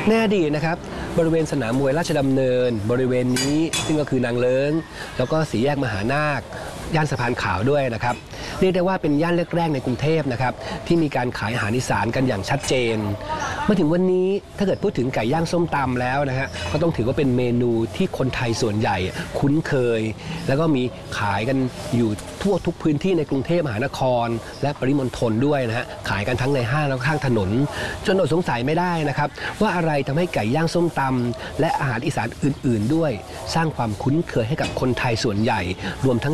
ในอดีตนะครับบริเวณสนามมวยราชดำเนินบริเวณนี้ซึ่งก็คือนางเลิ้งแล้วก็สี่แยกมหานาคย่านสะพานขาวด้วยนะครับเรียกได้ว่าเป็นย่านแรกๆในกรุงเทพนะครับที่มีการขายอาหารอีสานกันอย่างชัดเจนมาถึงวันนี้ถ้าเกิดพูดถึงไก่ย่างส้มตำแล้วนะฮะก็ต้องถือว่าเป็นเมนูที่คนไทยส่วนใหญ่คุ้นเคยแล้วก็มีขายกันอยู่ทั่วทุกพื้นที่ในกรุงเทพมหานครและปริมณฑลด้วยนะฮะขายกันทั้งในห้างแล้วก็ข้างถนนจนอดสงสัยไม่ได้นะครับว่าอะไรทำให้ไก่ย่างส้มตำและอาหารอีสานอื่นๆด้วยสร้างความคุ้นเคยให้กับคนไทยส่วนใหญ่รวมทั้ง